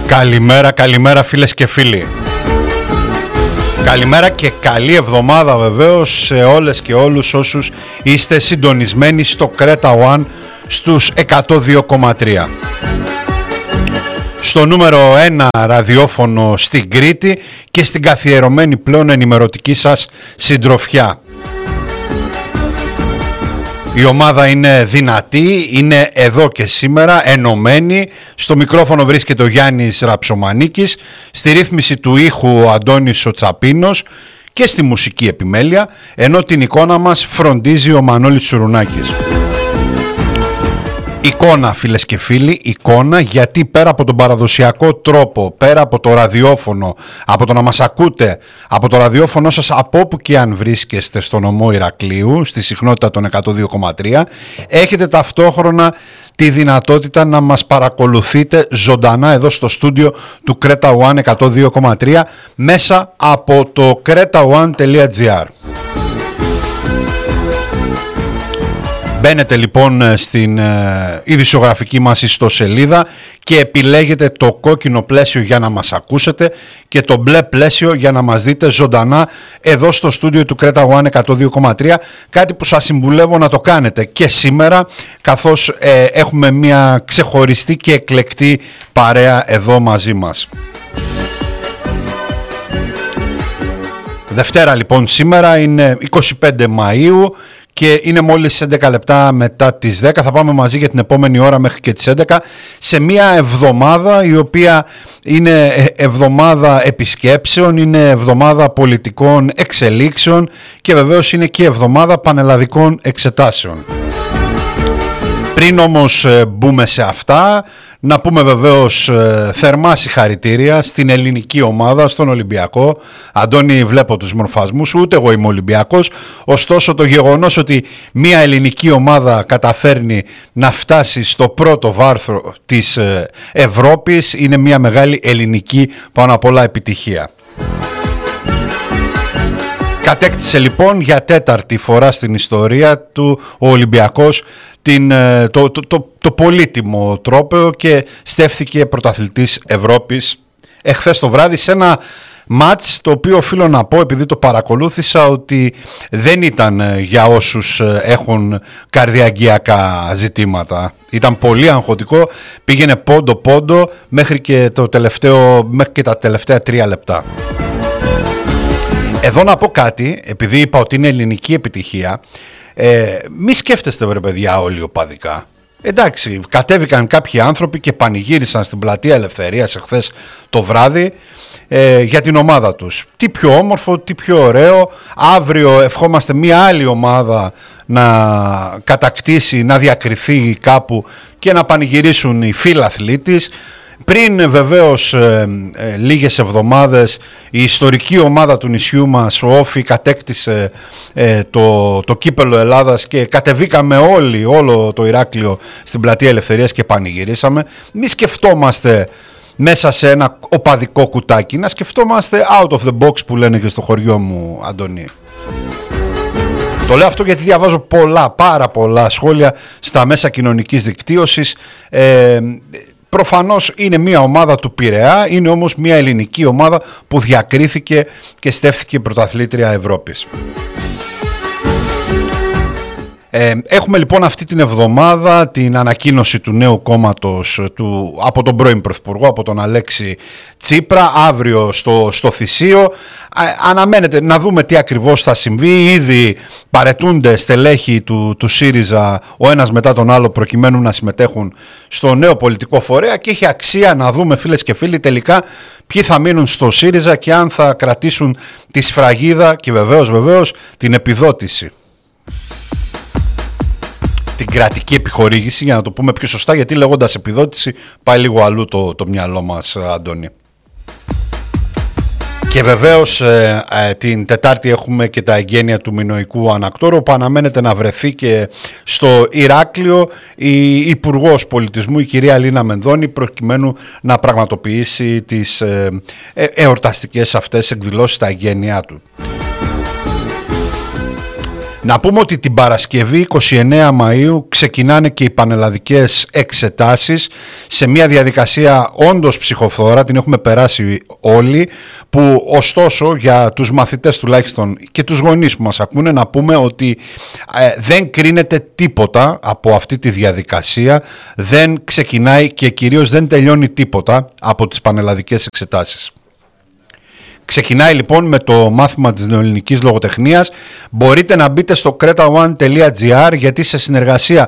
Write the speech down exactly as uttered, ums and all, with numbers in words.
Καλημέρα, καλημέρα φίλες και φίλοι. Καλημέρα και καλή εβδομάδα βεβαίως σε όλες και όλους όσους είστε συντονισμένοι στο Κρέτα One στους εκατό δύο κόμμα τρία. Στο νούμερο ένα ραδιόφωνο στην Κρήτη και στην καθιερωμένη πλέον ενημερωτική σας συντροφιά. Η ομάδα είναι δυνατή, είναι εδώ και σήμερα, ενωμένη. Στο μικρόφωνο βρίσκεται ο Γιάννης Ραψομανίκης, στη ρύθμιση του ήχου ο Αντώνης ο Τσαπίνος και στη μουσική επιμέλεια, ενώ την εικόνα μας φροντίζει ο Μανώλης Σουρουνάκης. Εικόνα φίλες και φίλοι, εικόνα, γιατί πέρα από τον παραδοσιακό τρόπο, πέρα από το ραδιόφωνο, από το να μας ακούτε από το ραδιόφωνο σας από όπου και αν βρίσκεστε στο νομό Ηρακλείου, στη συχνότητα των εκατό δύο κόμμα τρία, έχετε ταυτόχρονα τη δυνατότητα να μας παρακολουθείτε ζωντανά εδώ στο στούντιο του Κρέτα One εκατό δύο κόμμα τρία μέσα από το κρέτα one τελεία τζι άρ. Μπαίνετε λοιπόν στην ε, ειδησιογραφική μας ιστοσελίδα και επιλέγετε το κόκκινο πλαίσιο για να μας ακούσετε και το μπλε πλαίσιο για να μας δείτε ζωντανά εδώ στο στούντιο του Κρέτα One εκατό δύο κόμμα τρία, κάτι που σας συμβουλεύω να το κάνετε και σήμερα, καθώς ε, έχουμε μια ξεχωριστή και εκλεκτή παρέα εδώ μαζί μας. Δευτέρα λοιπόν σήμερα είναι είκοσι πέντε Μαΐου και είναι μόλις έντεκα λεπτά μετά τις δέκα. Θα πάμε μαζί για την επόμενη ώρα μέχρι και τις έντεκα σε μια εβδομάδα η οποία είναι εβδομάδα επισκέψεων, είναι εβδομάδα πολιτικών εξελίξεων και βεβαίως είναι και εβδομάδα πανελλαδικών εξετάσεων. Πριν όμως μπούμε σε αυτά, να πούμε βεβαίως θερμά συγχαρητήρια στην ελληνική ομάδα, στον Ολυμπιακό. Αντώνη, βλέπω τους μορφασμούς, ούτε εγώ είμαι Ολυμπιακός, ωστόσο το γεγονός ότι μια ελληνική ομάδα καταφέρνει να φτάσει στο πρώτο βάρθρο της Ευρώπης είναι μια μεγάλη ελληνική πάνω απ' όλα επιτυχία. Κατέκτησε λοιπόν για τέταρτη φορά στην ιστορία του ο Ολυμπιακός την, το, το, το, το πολύτιμο τρόπαιο και στέφθηκε πρωταθλητής Ευρώπης εχθές το βράδυ σε ένα μάτς το οποίο οφείλω να πω, επειδή το παρακολούθησα, ότι δεν ήταν για όσους έχουν καρδιαγγειακά ζητήματα. Ήταν πολύ αγχωτικό, πήγαινε πόντο πόντο μέχρι και, το τελευταίο, μέχρι και τα τελευταία τρία λεπτά. Εδώ να πω κάτι, επειδή είπα ότι είναι ελληνική επιτυχία, ε, μη σκέφτεστε βρε παιδιά όλοι οπαδικά. Εντάξει, κατέβηκαν κάποιοι άνθρωποι και πανηγύρισαν στην πλατεία Ελευθερίας εχθές το βράδυ ε, για την ομάδα τους. Τι πιο όμορφο, τι πιο ωραίο. Αύριο ευχόμαστε μια άλλη ομάδα να κατακτήσει, να διακριθεί κάπου και να πανηγυρίσουν οι φίλαθλοι της. Πριν βεβαίως ε, ε, λίγες εβδομάδες η ιστορική ομάδα του νησιού μας, ο Όφι, κατέκτησε ε, το, το κύπελλο Ελλάδας και κατεβήκαμε όλοι, όλο το Ηράκλειο στην πλατεία Ελευθερίας και πανηγυρίσαμε. Μη σκεφτόμαστε μέσα σε ένα οπαδικό κουτάκι, να σκεφτόμαστε out of the box που λένε και στο χωριό μου, Αντωνή. Το λέω αυτό γιατί διαβάζω πολλά, πάρα πολλά σχόλια στα μέσα κοινωνικής δικτύωσης. ε, Προφανώς είναι μια ομάδα του Πειραιά, είναι όμως μια ελληνική ομάδα που διακρίθηκε και στέφθηκε πρωταθλήτρια Ευρώπης. Ε, έχουμε λοιπόν αυτή την εβδομάδα την ανακοίνωση του νέου κόμματος του, από τον πρώην Πρωθυπουργό, από τον Αλέξη Τσίπρα, αύριο στο, στο Θησίο. Ε, αναμένεται να δούμε τι ακριβώς θα συμβεί. Ήδη παρετούνται στελέχη του, του ΣΥΡΙΖΑ ο ένας μετά τον άλλο προκειμένου να συμμετέχουν στο νέο πολιτικό φορέα και έχει αξία να δούμε, φίλες και φίλοι, τελικά ποιοι θα μείνουν στο ΣΥΡΙΖΑ και αν θα κρατήσουν τη σφραγίδα και βεβαίως βεβαίως την επιδότηση. Την κρατική επιχορήγηση, για να το πούμε πιο σωστά, γιατί λέγοντας επιδότηση πάει λίγο αλλού το, το μυαλό μας, Αντώνη. Και βεβαίως ε, ε, την Τετάρτη έχουμε και τα εγγένεια του μινοϊκού ανακτόρου, που αναμένεται να βρεθεί και στο Ηράκλειο η Υπουργός Πολιτισμού, η κυρία Λίνα Μενδώνη, προκειμένου να πραγματοποιήσει τις ε, ε, εορταστικές αυτές εκδηλώσεις στα εγγένειά του. Να πούμε ότι την Παρασκευή είκοσι εννέα Μαΐου ξεκινάνε και οι πανελλαδικές εξετάσεις σε μια διαδικασία όντως ψυχοφθόρα, την έχουμε περάσει όλοι, που ωστόσο για τους μαθητές τουλάχιστον και τους γονείς που μας ακούνε να πούμε ότι ε, δεν κρίνεται τίποτα από αυτή τη διαδικασία, δεν ξεκινάει και κυρίως δεν τελειώνει τίποτα από τις πανελλαδικές εξετάσεις. Ξεκινάει λοιπόν με το μάθημα της νεοελληνικής λογοτεχνίας. Μπορείτε να μπείτε στο κρέτα one τελεία τζι άρ γιατί σε συνεργασία